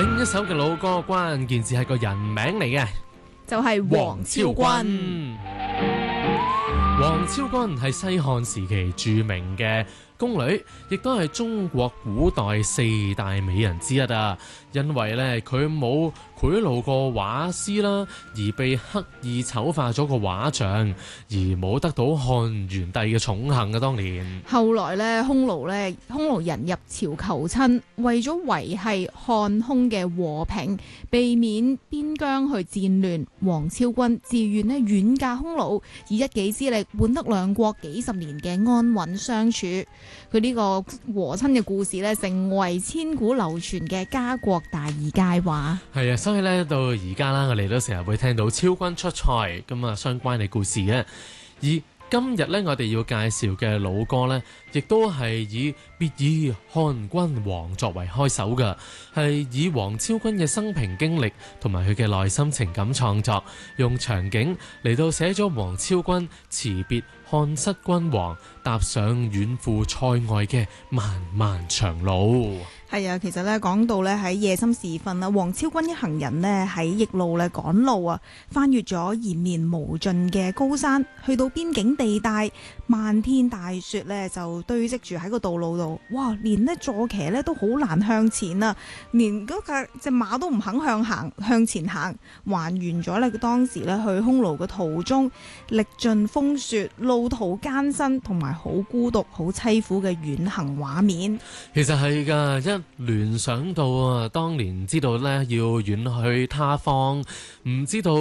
另一首嘅老歌，關鍵字係個人名嚟嘅， 就係王超君。 王超君係西漢時期著名嘅宮女，亦都係中國古代四大美人之一啊！因為咧佢冇賄賂過畫師啦，而被刻意醜化咗個畫像，而冇得到漢元帝嘅寵幸啊！當年後來咧，匈奴人入朝求親，為咗維繫漢匈嘅和平，避免邊疆去戰亂，王超君自願咧遠嫁匈奴，以一己之力換得兩國幾十年嘅安穩相處。佢呢個和親嘅故事咧，成為千古流傳嘅家國大義佳話。 係啊，所以咧到而家啦，我哋都成日會聽到超君出塞咁啊相關嘅故事嘅。而今日咧，我哋要介紹嘅老歌咧，亦都係以別以漢君王作為開首嘅，係以王超君嘅生平經歷同埋佢嘅內心情感創作，用場景嚟到寫咗王超君辭別漢室君王，踏上遠赴塞外嘅漫漫長路。 係啊，其實咧講到咧喺夜深時分啊，王超君一行人呢喺逆路咧趕路啊，翻越咗延綿無盡嘅高山，去到邊境地帶，漫天大雪咧就堆積住喺個道路度，哇！連呢坐騎咧都好難向前啊，連嗰隻馬都唔肯向前行，還原咗咧當時咧去匈奴嘅途中，歷盡風雪，路途艱辛，同埋好孤獨、好淒苦嘅遠行畫面。 其實係㗎，一聯想到啊，當年知道咧要遠去他方，唔知道